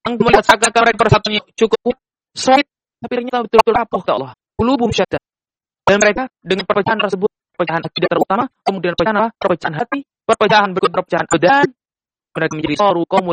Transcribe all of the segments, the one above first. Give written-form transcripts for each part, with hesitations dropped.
Engkau melihat seakan mereka persatuannya cukup kuat, solid, tapi ternyata betul-betul rapuh ke Allah. Qulubuhum syatta. Dan mereka dengan perpecahan tersebut, perpecahan akidah terutama, kemudian perpecahan hati, perpecahan berikut perpecahan badan, mereka menjadi kaum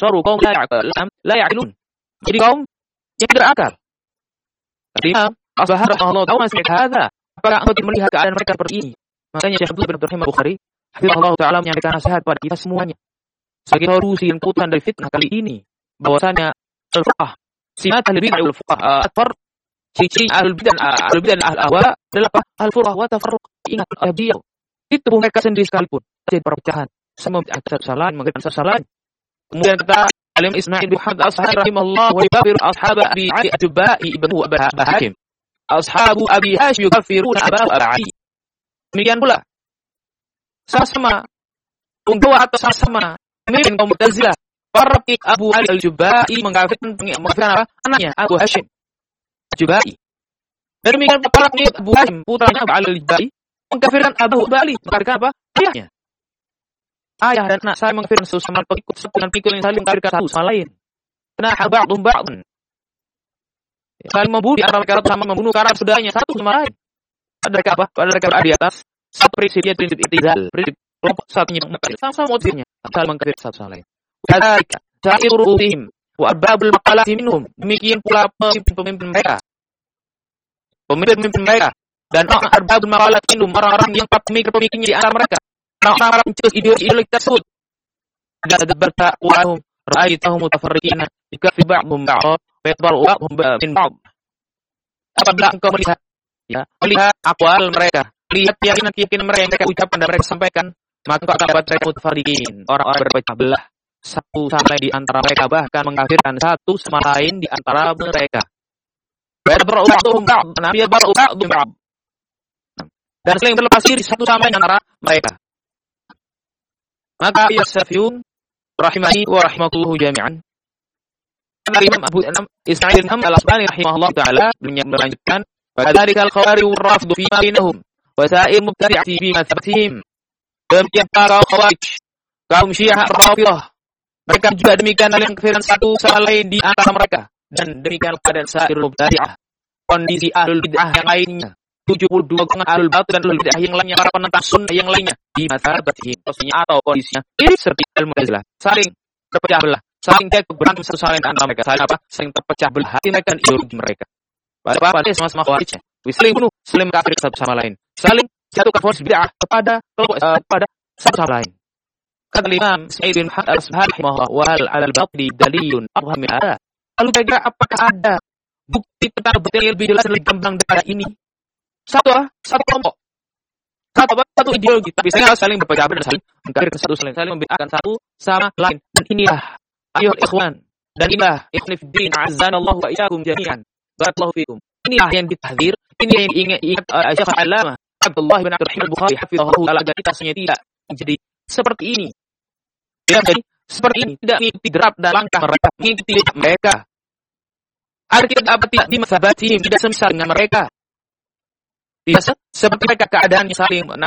la ya'qilun. Jadi kaum yang tidak akal. Tapi Allah tahu masih hadza. Apakah engkau melihat keadaan mereka seperti ini? Makanya Syekh Abdul bin Abdurrahman Bukhari, hafizahullah taala menyampaikan nasihat pada kita semuanya. Sebagai solusi dan keputusan dari fitnah kali ini, bahwasanya al-fuqah, simat al-bid'ah wal fuqah, ciri al-bid'ah al-ahwa adalah al-furqah wa tafarruq. Ingat dia di tubuh mereka sendiri sekalipun terjadi perpecahan, semua kesalahan mengerti kesalahan. Kemudian kata Alim Ismail bin Hamd al-Sahih rahimahullah wa yukaffiru ashab Abi Ali Atba'i ibnu Abi Hakim. Ashabu Abi Hashim yukaffiruna Abu Ali. Demikian pula sama penggawa atau sama pemimpin kaum Mu'tazilah, Farraqi Abu Ali al-Jubai mengkafirkan apa? Anaknya Abu Hashim Jubai. Dan demikian Farraqi Abu Hashim putranya Abu Ali al-Jubai mengkafirkan Abu Ali, mengkafirkan apa? Ayahnya. Ayah dan anak saling mengkafirkan satu sama pengikut, satu dengan pengikut yang saling mengkafirkan satu sama lain. Kenapa ba'dhum ba'dhan? Saling membunuh antara mereka sama membunuh karena saudaranya satu sama lain. Pada mereka apa? Pada mereka berada di atas satu prinsip, yaitu prinsip i'tizal, prinsip kelompok satunya mengkafir sama motifnya, saling mengkafir satu sama lain. Kadzalika sa'iruhum wa arbabul maqalati minhum. Demikian pula pemimpin mereka. Pemimpin mereka dan arbabul maqalati minhum, orang-orang yang pemikir-pemikirnya di antara mereka. Orang-orang mencetus ideologi tersebut. Dan adbarta wa'ahum ra'aitahum mutafarriqina yukaffi ba'dhum ba'd wa yatba'u ba'dhum min ba'd. Apabila engkau melihat aqwal mereka, lihat keyakinan mereka yang mereka ucapkan dan mereka sampaikan, maka engkau akan dapat mereka mutafarriqin, orang-orang berpecah belah satu sama lain di antara mereka, bahkan mengkafirkan satu sama lain di antara mereka. Wa yatba'u ba'dhum ba'd, yatba'u ba'dhum ba'd. Dan saling berlepas diri satu sama lain antara mereka. Maka Yasafiyun rahimani wa rahimakullahu jami'an. Imam Abu Ismail bin Hamd al-Asbani rahimahullah ta'ala melanjutkan, "Fadzalika al-khawarij war-rafd fi ma bainahum wa sa'ir mubtadi'ati fi mazhabihim." Demikian para khawarij, kaum Syiah Rafidhah, mereka juga demikian saling mengkafirkan satu sama lain di antara mereka, dan demikian keadaan sa'ir mubtadi'ah, kondisi ahlul bid'ah yang lainnya. 72 golongan ahlul batil dan ahlul bid'ah yang lainnya, para penentang sunnah yang lainnya di mazhabihim, posisinya atau kondisinya ini seperti al-Mu'tazilah, saling terpecah belah, saling berantem satu sama lain antara mereka, saling terpecah belah hati mereka dan ideologi mereka. Pada sama-sama khawarijnya, saling bunuh, saling kafir satu sama lain, saling jatuhkan vonis bid'ah kepada satu sama lain. Kata Imam Sa'id bin Hamd al-Asbahani rahimahullah, wa hal 'alal batili dalilun adham min hadha. Lalu kira apakah ada bukti tentang batil yang lebih jelas dan lebih gamblang daripada ini? Satu kelompok, satu ideologi, tapi saling berpecah belah, saling mengkafirkan satu sama lain, saling membid'ahkan satu sama lain. Dan inilah ayuhal ikhwan, dan inilah ikhwan fiddin, a'azzanallahu wa iyyakum jami'an, barakallahu fikum. Inilah yang ditahdzir, ini yang diingat Syekh Al-Allamah Abdullah bin Abdurrahman Bukhari hafizahullah taala, agar kita semuanya tidak menjadi seperti ini. Tidak menjadi seperti ini, tidak mengikuti derap dan langkah mereka, mengikuti mereka. Agar kita dapat tidak di mazhabatihim, tidak semisal dengan mereka. Tidak seperti mereka keadaannya saling